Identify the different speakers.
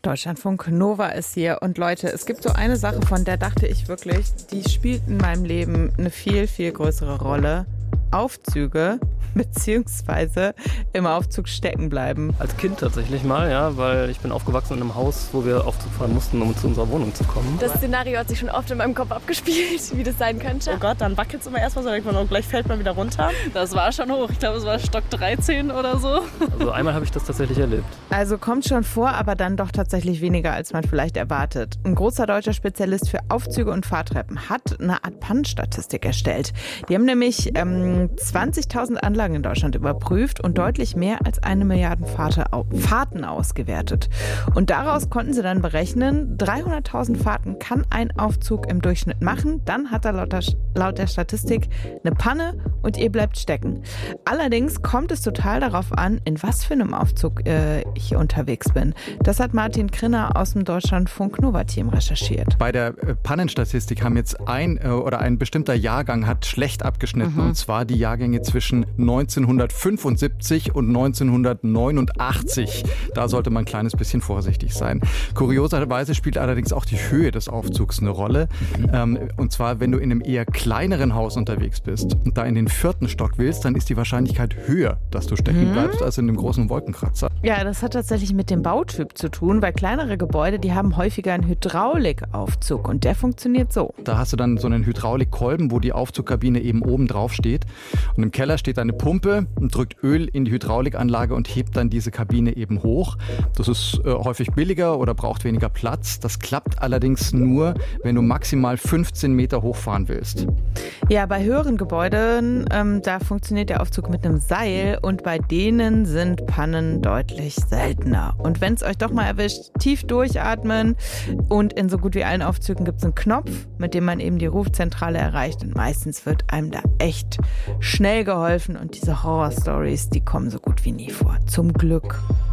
Speaker 1: Deutschlandfunk Nova ist hier und Leute, es gibt so eine Sache, von der dachte ich wirklich, die spielt in meinem Leben eine viel, viel größere Rolle. Aufzüge, beziehungsweise im Aufzug stecken bleiben.
Speaker 2: Als Kind tatsächlich mal, ja, weil ich bin aufgewachsen in einem Haus, wo wir Aufzug fahren mussten, um zu unserer Wohnung zu kommen.
Speaker 3: Das Szenario hat sich schon oft in meinem Kopf abgespielt, wie das sein könnte.
Speaker 4: Oh Gott, dann wackelt es immer erstmal so, denkt man, gleich fällt man wieder runter.
Speaker 5: Das war schon hoch, ich glaube es war Stock 13 oder so.
Speaker 2: Also einmal habe ich das tatsächlich erlebt.
Speaker 1: Also kommt schon vor, aber dann doch tatsächlich weniger, als man vielleicht erwartet. Ein großer deutscher Spezialist für Aufzüge und Fahrtreppen hat eine Art Pannenstatistik erstellt. Die haben nämlich 20.000 Anlagen in Deutschland überprüft und deutlich mehr als 1 Milliarde Fahrten ausgewertet. Und daraus konnten sie dann berechnen, 300.000 Fahrten kann ein Aufzug im Durchschnitt machen. Dann hat er laut der Statistik eine Panne und ihr bleibt stecken. Allerdings kommt es total darauf an, in was für einem Aufzug ich unterwegs bin. Das hat Martin Krinner aus dem Deutschlandfunk Nova-Team recherchiert.
Speaker 6: Bei der Pannenstatistik haben jetzt ein bestimmter Jahrgang hat schlecht abgeschnitten. Und zwar die Jahrgänge zwischen 1975 und 1989. Da sollte man ein kleines bisschen vorsichtig sein. Kurioserweise spielt allerdings auch die Höhe des Aufzugs eine Rolle. Und zwar, wenn du in einem eher kleineren Haus unterwegs bist und da in den 4. Stock willst, dann ist die Wahrscheinlichkeit höher, dass du stecken bleibst, als in dem großen Wolkenkratzer.
Speaker 1: Ja, das hat tatsächlich mit dem Bautyp zu tun, weil kleinere Gebäude, die haben häufiger einen Hydraulikaufzug und der funktioniert so.
Speaker 6: Da hast du dann so einen Hydraulikkolben, wo die Aufzugkabine eben oben drauf steht. Und im Keller steht eine Pumpe und drückt Öl in die Hydraulikanlage und hebt dann diese Kabine eben hoch. Das ist häufig billiger oder braucht weniger Platz. Das klappt allerdings nur, wenn du maximal 15 Meter hochfahren willst.
Speaker 1: Ja, bei höheren Gebäuden, da funktioniert der Aufzug mit einem Seil und bei denen sind Pannen deutlich seltener. Und wenn es euch doch mal erwischt, tief durchatmen und in so gut wie allen Aufzügen gibt es einen Knopf, mit dem man eben die Rufzentrale erreicht und meistens wird einem da echt schnell geholfen und diese Horror-Stories, die kommen so gut wie nie vor. Zum Glück.